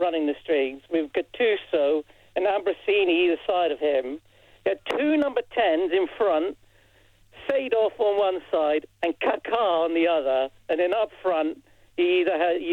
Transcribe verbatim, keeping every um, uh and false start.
running the strings with Gattuso and Ambrosini either side of him. He had two number tens in front, Seedorf on one side and Kaká on the other, and then up front he either had